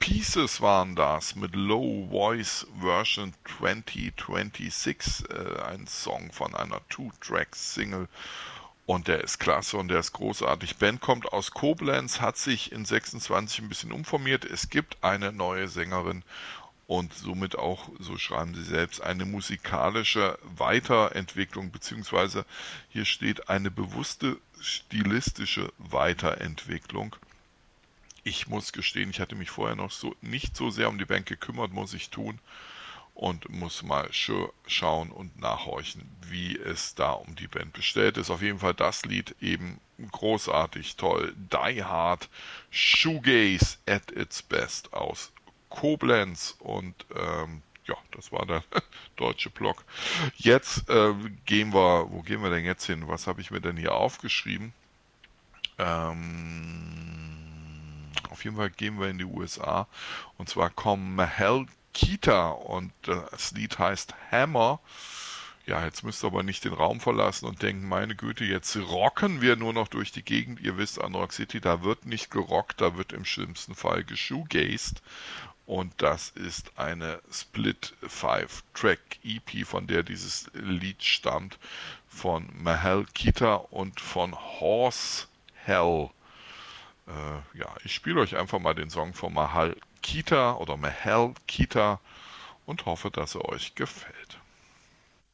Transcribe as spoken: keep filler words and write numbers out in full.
Pieces waren das mit Low Voice Version zwanzig sechsundzwanzig, äh, ein Song von einer Two-Track-Single. Und der ist klasse und der ist großartig. Band kommt aus Koblenz, hat sich in sechsundzwanzig ein bisschen umformiert. Es gibt eine neue Sängerin und somit auch, so schreiben sie selbst, eine musikalische Weiterentwicklung, beziehungsweise hier steht eine bewusste stilistische Weiterentwicklung. Ich muss gestehen, ich hatte mich vorher noch so nicht so sehr um die Band gekümmert, muss ich tun. Und muss mal sch schauen und nachhorchen, wie es da um die Band bestellt ist. Auf jeden Fall das Lied eben großartig, toll. Die Hard Shoegaze at its best aus Koblenz. Und ähm, ja, das war der deutsche Block. Jetzt äh, gehen wir, wo gehen wir denn jetzt hin? Was habe ich mir denn hier aufgeschrieben? Ähm, auf jeden Fall gehen wir in die U S A. Und zwar kommen Mahal Kita und das Lied heißt Hammer. Ja, jetzt müsst ihr aber nicht den Raum verlassen und denken, meine Güte, jetzt rocken wir nur noch durch die Gegend. Ihr wisst, an Rock City, da wird nicht gerockt, da wird im schlimmsten Fall geshoegazed. Und das ist eine Split five Track E P, von der dieses Lied stammt, von Mahal Kita und von Horse Hell. Äh, ja, ich spiele euch einfach mal den Song von Mahal Kita oder Mahal Kita und hoffe, dass er euch gefällt.